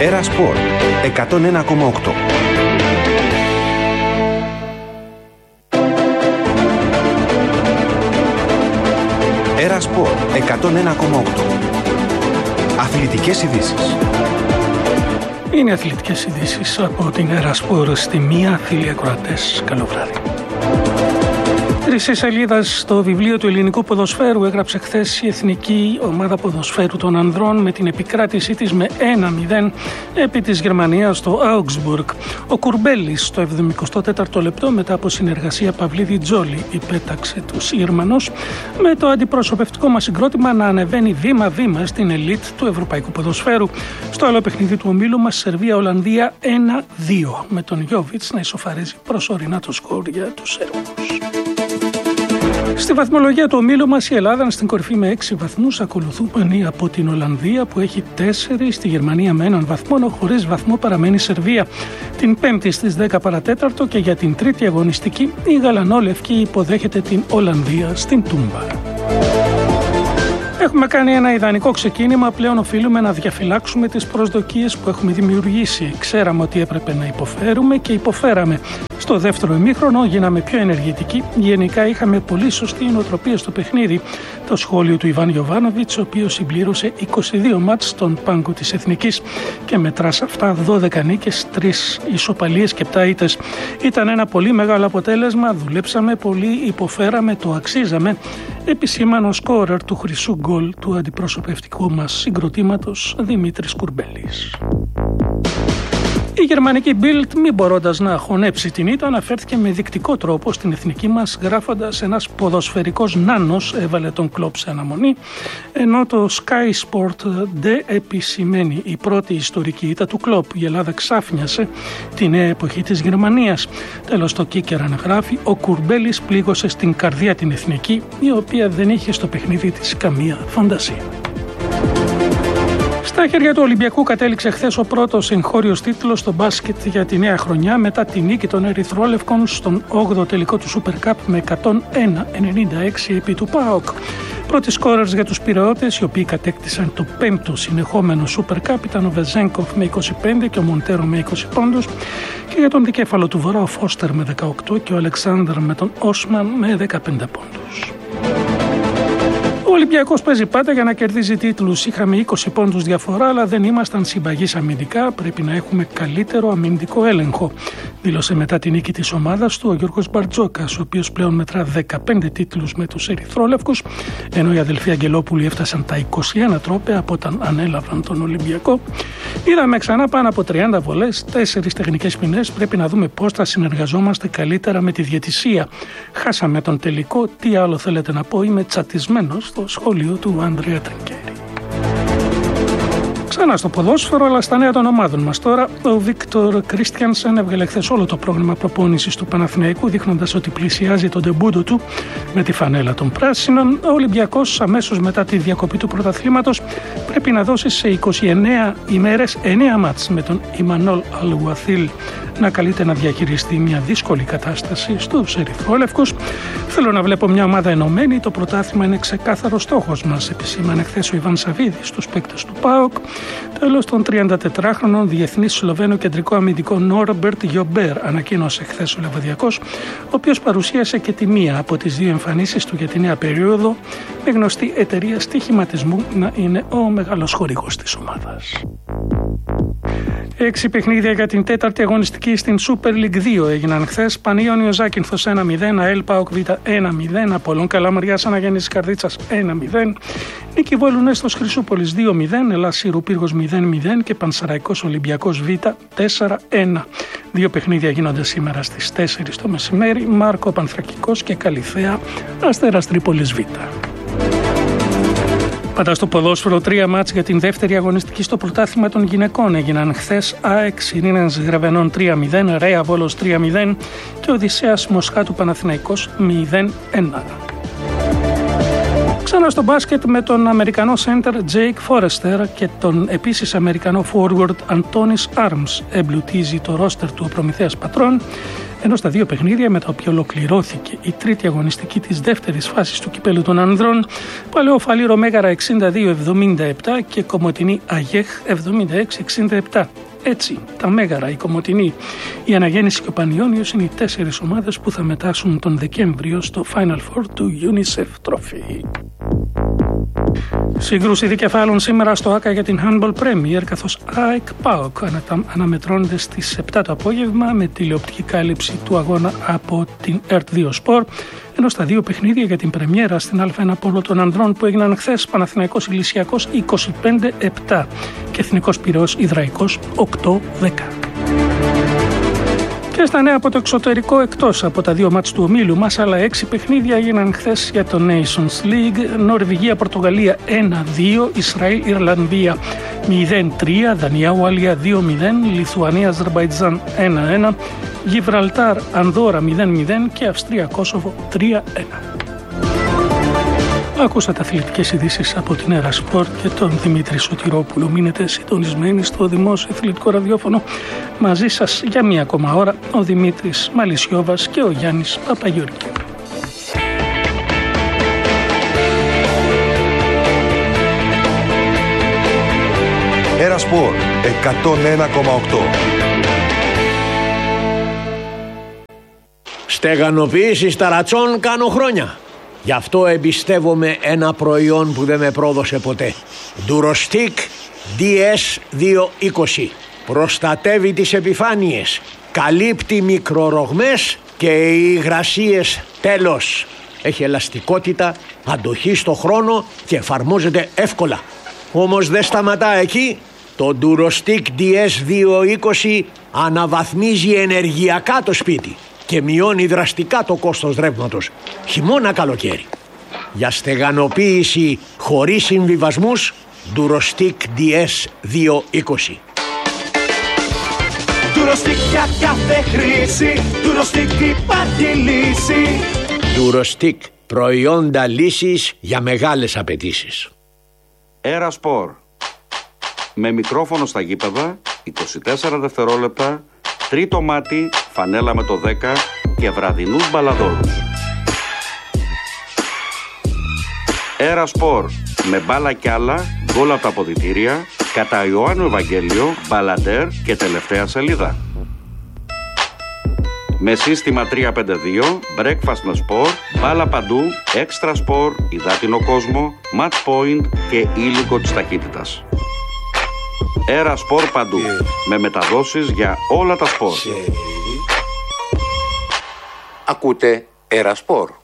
Έρα Σπορ 101,8. Έρα Σπορ 101,8. Αθλητικές ειδήσεις. Είναι αθλητικές ειδήσεις από την Έρα Σπορ στη μία. Φίλοι ακροατές, καλό βράδυ. Χρυσή σελίδα στο βιβλίο του ελληνικού ποδοσφαίρου έγραψε χθες η εθνική ομάδα ποδοσφαίρου των ανδρών με την επικράτησή της με 1-0 επί της Γερμανίας στο Augsburg. Ο Κουρμπέλης στο 74ο λεπτό μετά από συνεργασία Παυλίδη-Τζόλι υπέταξε τους Γερμανούς με το αντιπροσωπευτικό μας συγκρότημα να ανεβαίνει βήμα-βήμα στην ελίτ του ευρωπαϊκού ποδοσφαίρου. Στο άλλο παιχνίδι του ομίλου μας Σερβία-Ολλανδία 1-2 με τον Γιόβιτς να ισοφαρίζει προσωρινά το σκορ για τους Σέρβους. Στη βαθμολογία του ομίλου μας η Ελλάδα είναι στην κορυφή με 6 βαθμούς, ακολουθούμενη από την Ολλανδία που έχει 4, στη Γερμανία με 1 βαθμό, χωρίς βαθμό παραμένει η Σερβία. Την Πέμπτη στις 10 παρατέταρτο και για την τρίτη αγωνιστική η γαλανόλευκη υποδέχεται την Ολλανδία στην Τούμπα. Έχουμε κάνει ένα ιδανικό ξεκίνημα, πλέον οφείλουμε να διαφυλάξουμε τις προσδοκίες που έχουμε δημιουργήσει. Ξέραμε ότι έπρεπε να υποφέρουμε και υποφέραμε. Στο δεύτερο ημίχρονο γίναμε πιο ενεργητικοί. Γενικά είχαμε πολύ σωστή νοοτροπία στο παιχνίδι. Το σχόλιο του Ιβάν Γιοβάνοβιτς, ο οποίος συμπλήρωσε 22 μάτς στον πάγκο της Εθνικής και μετρά σε αυτά 12 νίκες, 3 ισοπαλίες και 7 ήττες. Ήταν ένα πολύ μεγάλο αποτέλεσμα, δουλέψαμε πολύ, υποφέραμε, το αξίζαμε. Επισήμανε ο σκόρερ του χρυσού γκολ του αντιπροσωπευτικού μας συγκροτήματος Δημήτρης Κουρμπέλης. Η γερμανική Bild, μη μπορώντας να χωνέψει την ήττα, αναφέρθηκε με δεικτικό τρόπο στην εθνική μας, γράφοντας ένας ποδοσφαιρικός νάνος έβαλε τον Κλοπ σε αναμονή, ενώ το Sky Sport D επισημαίνει η πρώτη ιστορική ήττα του Κλοπ. Η Ελλάδα ξάφνιασε τη νέα εποχή της Γερμανίας. Τέλος, το Kicker αναγράφει, ο Κουρμπέλης πλήγωσε στην καρδιά την εθνική, η οποία δεν είχε στο παιχνίδι της καμία φαντασία. Στα χέρια του Ολυμπιακού κατέληξε χθες ο πρώτος εγχώριος τίτλος στο μπάσκετ για τη νέα χρονιά μετά τη νίκη των Ερυθρόλευκων στον 8ο τελικό του Super Cup με 101-96 επί του ΠΑΟΚ. Πρώτοι σκόρερς για τους Πειραιώτες, οι οποίοι κατέκτησαν το 5ο συνεχόμενο Super Cup, ήταν ο Βεζένκοφ με 25 και ο Μοντέρο με 20 πόντους και για τον δικέφαλο του Βορρά ο Φώστερ με 18 και ο Αλεξάνδρ με τον Όσμαν με 15 πόντους. Ο Ολυμπιακός παίζει πάντα για να κερδίζει τίτλους. Είχαμε 20 πόντους διαφορά, αλλά δεν ήμασταν συμπαγείς αμυντικά. Πρέπει να έχουμε καλύτερο αμυντικό έλεγχο, δήλωσε μετά τη νίκη της ομάδας του ο Γιώργος Μπαρτζόκας, ο οποίος πλέον μετρά 15 τίτλους με τους Ερυθρόλευκους, ενώ οι αδελφοί Αγγελόπουλοι έφτασαν τα 21 τρόπαια από όταν ανέλαβαν τον Ολυμπιακό. Είδαμε ξανά πάνω από 30 βολές, 4 τεχνικές ποινές. Πρέπει να δούμε πώς θα συνεργαζόμαστε καλύτερα με τη διαιτησία. Χάσαμε τον τελικό. Τι άλλο θέλετε να πω, είμαι τσατισμένος, στο σχόλιο του Ανδρέα Τρινκέρη. Ξανά στο ποδόσφαιρο, αλλά στα νέα των ομάδων μας τώρα. Ο Βίκτορ Κρίστιανσεν έβγαλε χθες όλο το πρόγραμμα προπόνησης του Παναθηναϊκού, δείχνοντας ότι πλησιάζει τον ντεμπούτο του με τη φανέλα των πράσινων. Ο Ολυμπιακός, αμέσως μετά τη διακοπή του πρωταθλήματος, πρέπει να δώσει σε 29 ημέρες 9 μάτς με τον Ιμανόλ Αλουαθίλ να καλείται να διαχειριστεί μια δύσκολη κατάσταση στους Ερυθρόλευκους. Θέλω να βλέπω μια ομάδα ενωμένη. Το πρωτάθλημα είναι ξεκάθαρο στόχος μας, επισήμανε χθες ο Ιβάν Σαββίδης στους παίκτες του ΠΑΟΚ. Τέλος, τον 34χρονο διεθνή Σλοβαίνο κεντρικό αμυντικό Νόρμπερτ Γιομπέρ ανακοίνωσε χθες ο Λεβαδιακός, ο οποίος παρουσίασε και τη μία από τις δύο εμφανίσεις του για τη νέα περίοδο, με γνωστή εταιρεία στοιχηματισμού να είναι ο μεγάλος χορηγός της ομάδας. 6 παιχνίδια για την τέταρτη αγωνιστική στην Super League 2 έγιναν χθες. Πανιόνιο Ζάκυνθος 1-0, ΑΕΛ ΠΑΟΚ Β 1-0, Απόλλων Καλαμαριάς Αναγέννησης Καρδίτσας 1-0, Νίκη Βόλου Νέστος Χρυσούπολης 2-0, Ελλάς Σύρου Πύργος 0-0 και Πανσεραϊκός Ολυμπιακός Β 4-1. 2 παιχνίδια γίνονται σήμερα στις 4 το μεσημέρι, Μάρκο Πανθρακικός και Καλυθέα Αστέρας Τρίπολης Β. Πάντα στο ποδόσφαιρο, 3 μάτς για την δεύτερη αγωνιστική στο πρωτάθλημα των γυναικών έγιναν χθες. ΑΕΚ Ειρήνας Γραβενών 3-0, Ρέα Βόλος 3-0 και Οδυσσέας Μοσχάτου Παναθηναϊκός 0-1. Ξανά στο μπάσκετ με τον Αμερικανό center Jake Forrester και τον επίσης Αμερικανό forward Antonis Arms. Εμπλουτίζει το ρόστερ του ο προμηθέας πατρών, Ενώ στα δύο παιχνίδια με τα οποία ολοκληρώθηκε η τρίτη αγωνιστική της δεύτερης φάσης του κυπέλλου των ανδρών, Παλαιό Φαλήρο Μέγαρα 62-77 και Κομοτηνή Αγέχ 76-67. Έτσι, τα Μέγαρα, η Κομοτηνή, η Αναγέννηση και ο Πανιώνιος είναι οι 4 ομάδες που θα μετάσχουν τον Δεκέμβριο στο Final Four του UNICEF Trophy. Σύγκρουση δικεφάλων σήμερα στο ΆΚΑ για την Handball Premier, καθώς ΑΕΚ ΠΑΟΚ αναμετρώνεται στις 7 το απόγευμα με τηλεοπτική κάλυψη του αγώνα από την ΕΡΤ2 Sport, ενώ στα δύο παιχνίδια για την πρεμιέρα στην Α1 Πόλο των Ανδρών που έγιναν χθες, Παναθηναϊκός Ηλυσιακός 25-7 και Εθνικός Πειραιώς Ιδραϊκός 8-10. Και στα νέα από το εξωτερικό, εκτός από τα δύο μάτς του ομίλου μας, άλλα 6 παιχνίδια έγιναν χθες για το Nations League. Νορβηγία-Πορτογαλία 1-2, Ισραήλ-Ιρλανδία 0-3, Δανία-Ουαλία 2-0, Λιθουανία-Αζερμπαϊτζάν 1-1, Γιβραλτάρ-Ανδόρα 0-0 και Αυστρία-Κόσοβο 3-1. Ακούσατε αθλητικές ειδήσεις από την Έρα Σπορτ και τον Δημήτρη Σωτηρόπουλο. Μείνετε συντονισμένοι στο Δημόσιο Αθλητικό Ραδιόφωνο. Μαζί σας για μία ακόμα ώρα ο Δημήτρης Μαλισιώβας και ο Γιάννης Παπαγιώργη. Έρα Σπορτ 101,8. Στεγανοποίηση ταρατσών κάνω χρόνια. Γι' αυτό εμπιστεύομαι ένα προϊόν που δεν με πρόδωσε ποτέ. Durostic DS220. Προστατεύει τις επιφάνειες, καλύπτει μικρορογμές και υγρασίες τέλος. Έχει ελαστικότητα, αντοχή στο χρόνο και εφαρμόζεται εύκολα. Όμως δεν σταματά εκεί. Το Durostic DS220 αναβαθμίζει ενεργειακά το σπίτι και μειώνει δραστικά το κόστος ρεύματος, χειμώνα καλοκαίρι. Για στεγανοποίηση χωρίς συμβιβασμούς, Durostic DS220. Durostic για κάθε χρήση, Durostic υπάρχει λύση. Durostic, προϊόντα λύσης για μεγάλες απαιτήσεις. Έρα Σπορ. Με μικρόφωνο στα γήπεδα, 24 δευτερόλεπτα, τρίτο μάτι, φανέλα με το 10 και βραδινούς μπαλαδόρους. Έρα Σπορ. Με μπάλα κι άλλα, γκολ από τα αποδυτήρια, κατά Ιωάννου Ευαγγέλιο, μπαλαντέρ και τελευταία σελίδα. Με σύστημα 352, breakfast με σπορ, μπάλα παντού, έξτρα σπορ, υδάτινο κόσμο, match point και ήλικο της ταχύτητας. Έρα Σπορ παντού, με μεταδόσεις για όλα τα σπορ. Ακούτε Έρα Σπορ.